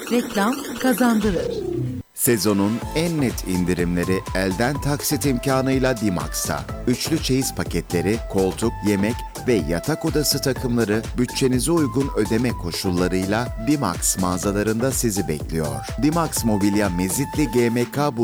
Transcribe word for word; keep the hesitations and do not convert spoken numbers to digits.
Reklam kazandırır. Sezonun en net indirimleri elden taksit imkanıyla Dimax'ta. Üçlü çeyiz paketleri, koltuk, yemek ve yatak odası takımları bütçenize uygun ödeme koşullarıyla Dimax mağazalarında sizi bekliyor. Dimax Mobilya Mezitli G M K